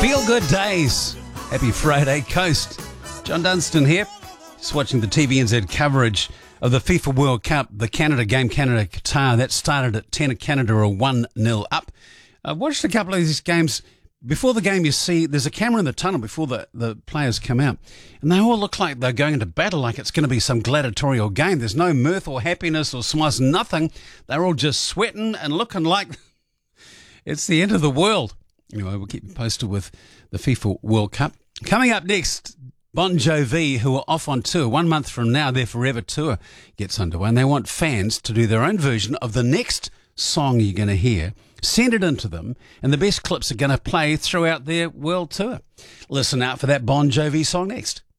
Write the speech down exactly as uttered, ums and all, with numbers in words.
Feel good days. Happy Friday Coast. John Dunstan here. Just watching the T V N Z coverage of the FIFA World Cup, the Canada game, Canada-Qatar. That started at ten. Canada are one nil up. I watched a couple of these games. Before the game, you see there's a camera in the tunnel before the, the players come out. And they all look like they're going into battle, like it's going to be some gladiatorial game. There's no mirth or happiness or smiles, nothing. They're all just sweating and looking like it's the end of the world. Anyway, we'll keep you posted with the FIFA World Cup. Coming up next, Bon Jovi, who are off on tour. One month from now, their Forever Tour gets underway, and they want fans to do their own version of the next song you're going to hear. Send it into them, and the best clips are going to play throughout their world tour. Listen out for that Bon Jovi song next.